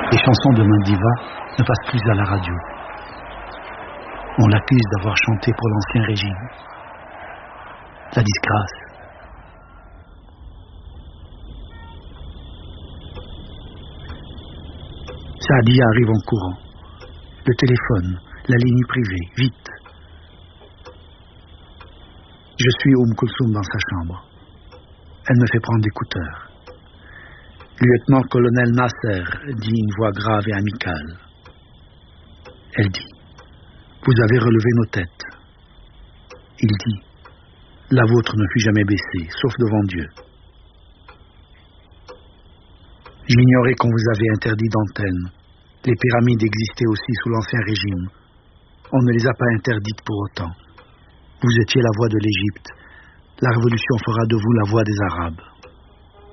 Les chansons de Mandiva ne passent plus à la radio. On l'accuse d'avoir chanté pour l'ancien régime. La disgrâce. Saadia arrive en courant. Le téléphone, la ligne privée, vite. Je suis Kulsoum dans sa chambre. Elle me fait prendre l'écouteur. Lieutenant-colonel Nasser dit une voix grave et amicale. Elle dit: vous avez relevé nos têtes. Il dit: la vôtre ne fut jamais baissée, sauf devant Dieu. J'ignorais qu'on vous avait interdit d'antenne. Les pyramides existaient aussi sous l'Ancien Régime. On ne les a pas interdites pour autant. Vous étiez la voix de l'Égypte. La révolution fera de vous la voix des Arabes.